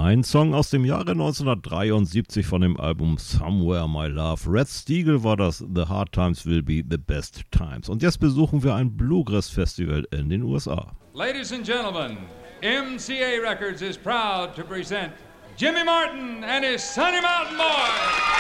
Ein Song aus dem Jahre 1973 von dem Album Somewhere My Love. Red Steagle war das. The Hard Times Will Be the Best Times. Und jetzt besuchen wir ein Bluegrass-Festival in den USA. Ladies and gentlemen, MCA Records is proud to present Jimmy Martin and his Sunny Mountain Boys.